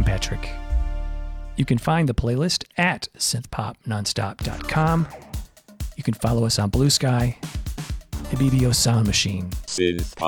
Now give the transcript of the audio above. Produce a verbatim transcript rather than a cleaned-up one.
Patrick. You can find the playlist at synth pop nonstop dot com. You can follow us on Blue Sky, the B B O Sound Machine. Synth